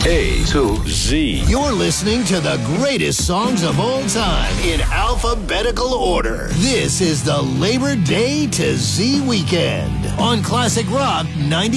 A to Z. You're listening to the greatest songs of all time in alphabetical order. This is the Labor Day to Z weekend on Classic Rock 90.